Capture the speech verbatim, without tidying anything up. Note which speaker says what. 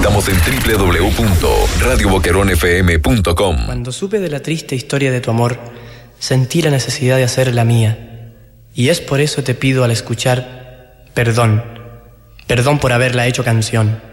Speaker 1: Estamos en doble u doble u doble u punto radio boquerón f m punto com.
Speaker 2: Cuando supe de la triste historia de tu amor, sentí la necesidad de hacer la mía. Y es por eso te pido al escuchar, perdón, perdón por haberla hecho canción.